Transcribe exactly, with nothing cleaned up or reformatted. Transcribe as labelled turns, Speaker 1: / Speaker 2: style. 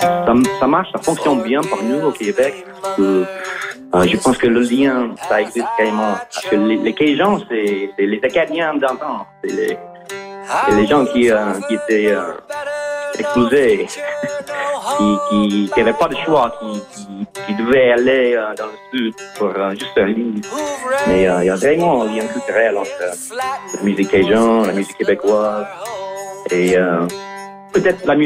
Speaker 1: ça, ça marche, ça fonctionne bien pour nous au Québec. Euh, euh, je pense que le lien, ça existe carrément. Parce que les, les Cajuns, c'est, c'est les Acadiens d'antan. C'est les, c'est les gens qui, euh, qui étaient euh, exposés, qui qui qui n'avaient pas de choix, qui, qui, qui devaient aller euh, dans le sud pour euh, juste un livre. Mais euh, il y a vraiment un lien culturel entre euh, la musique cajun, la musique québécoise et euh, peut-être la musique